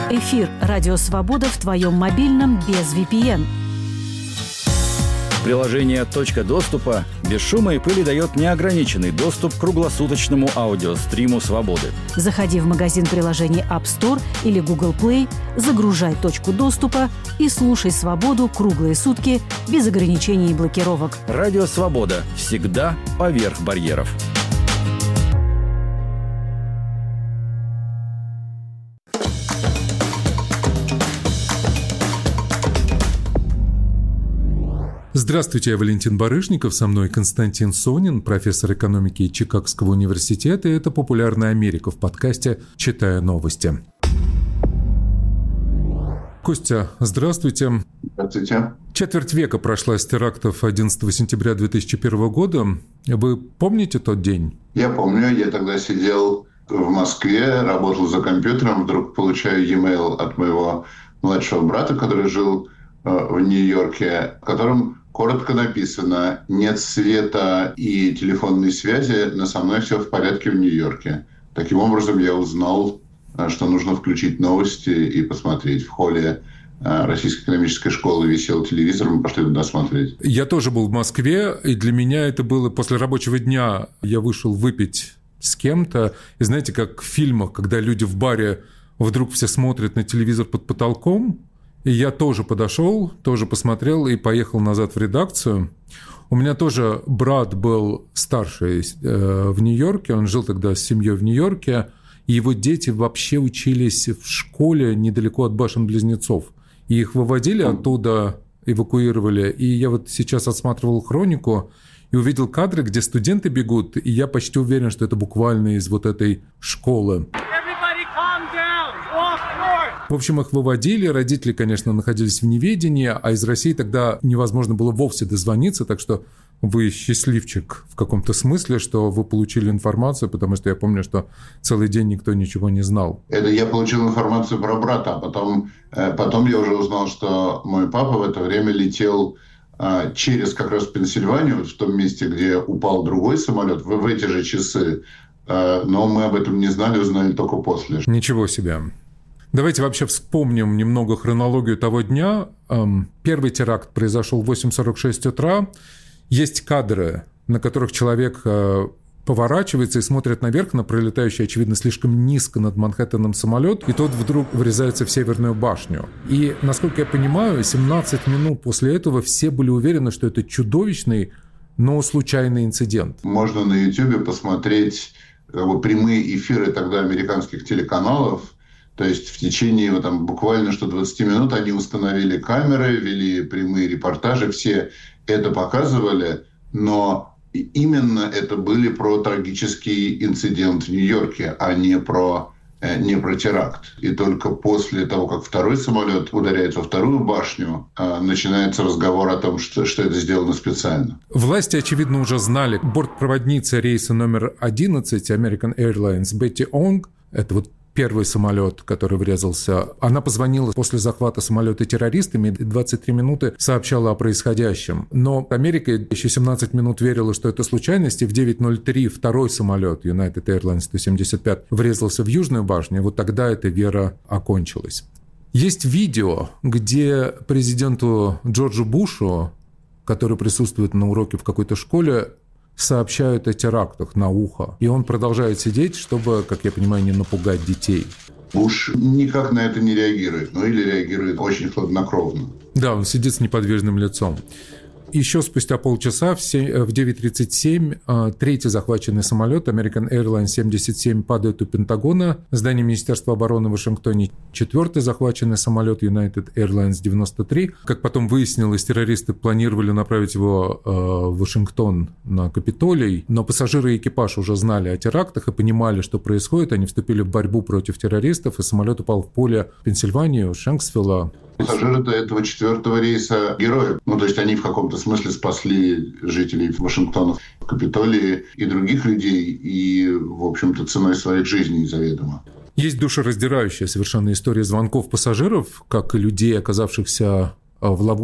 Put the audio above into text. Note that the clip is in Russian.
Эфир «Радио Свобода» в твоем мобильном без VPN. Приложение «Точка доступа» без шума и пыли дает неограниченный доступ к круглосуточному аудиостриму «Свободы». Заходи в магазин приложений App Store или Google Play, загружай «Точку доступа» и слушай «Свободу» круглые сутки без ограничений и блокировок. Радио «Свобода» всегда поверх барьеров. Здравствуйте, я Валентин Барышников, со мной Константин Сонин, профессор экономики Чикагского университета, и это «Популярная Америка» в подкасте «Читая новости». Костя, здравствуйте. Здравствуйте. Четверть века прошла с терактов 11 сентября 2001 года. Вы помните тот день? Я помню, я тогда сидел в Москве, работал за компьютером, вдруг получаю e-mail от моего младшего брата, который жил в Нью-Йорке, в котором коротко написано: «Нет света и телефонной связи, но со мной все в порядке в Нью-Йорке». Таким образом, я узнал, что нужно включить новости и посмотреть. В холле Российской экономической школы висел телевизор, мы пошли туда смотреть. Я тоже был в Москве, и для меня это было после рабочего дня. Я вышел выпить с кем-то, и знаете, как в фильмах, когда люди в баре вдруг все смотрят на телевизор под потолком. И я тоже подошел, тоже посмотрел и поехал назад в редакцию. У меня тоже брат был старший в Нью-Йорке, он жил тогда с семьей в Нью-Йорке, и его дети вообще учились в школе недалеко от башен-близнецов. И их выводили оттуда, эвакуировали. И я вот сейчас отсматривал хронику и увидел кадры, где студенты бегут, и я почти уверен, что это буквально из вот этой школы. В общем, их выводили, родители, конечно, находились в неведении, а из России тогда невозможно было вовсе дозвониться, так что вы счастливчик в каком-то смысле, что вы получили информацию, потому что я помню, что целый день никто ничего не знал. Это я получил информацию про брата, а потом я уже узнал, что мой папа в это время летел через как раз Пенсильванию, вот в том месте, где упал другой самолет, в эти же часы, но мы об этом не знали, узнали только после. Ничего себе. Давайте вообще вспомним немного хронологию того дня. Первый теракт произошел в 8:46 утра. Есть кадры, на которых человек поворачивается и смотрит наверх на пролетающий, очевидно, слишком низко над Манхэттеном самолет, и тот вдруг врезается в Северную башню. И, насколько я понимаю, 17 минут после этого все были уверены, что это чудовищный, но случайный инцидент. Можно на YouTube посмотреть прямые эфиры тогда американских телеканалов. То есть в течение буквально 20 минут они установили камеры, вели прямые репортажи, все это показывали, но именно это были про трагический инцидент в Нью-Йорке, а не про теракт. И только после того, как второй самолет ударяет во вторую башню, начинается разговор о том, что это сделано специально. Власти, очевидно, уже знали. Бортпроводница рейса номер 11 American Airlines Бетти Онг, это первый самолет, который врезался, она позвонила после захвата самолета террористами и 23 минуты сообщала о происходящем. Но Америка еще 17 минут верила, что это случайность, и в 9:03 второй самолет United Airlines 175 врезался в Южную башню, и вот тогда эта вера окончилась. Есть видео, где президенту Джорджу Бушу, который присутствует на уроке в какой-то школе, сообщают о терактах на ухо. И он продолжает сидеть, чтобы, как я понимаю, не напугать детей. Буш никак на это не реагирует, или реагирует очень хладнокровно. Да, он сидит с неподвижным лицом. Еще спустя полчаса в 9:37 третий захваченный самолет American Airlines 77 падает у Пентагона, здание Министерства обороны в Вашингтоне. Четвертый захваченный самолет United Airlines 93. Как потом выяснилось, террористы планировали направить его в Вашингтон на Капитолий, но пассажиры и экипаж уже знали о терактах и понимали, что происходит. Они вступили в борьбу против террористов, и самолет упал в поле Пенсильвании, у Шенксвилла. Пассажиры этого четвертого рейса герои. То есть они в каком-то смысле спасли жителей Вашингтона, Капитолии и других людей, и, в общем-то, ценой своих жизней заведомо. Есть душераздирающая совершенно история звонков пассажиров, как и людей, оказавшихся в ловушке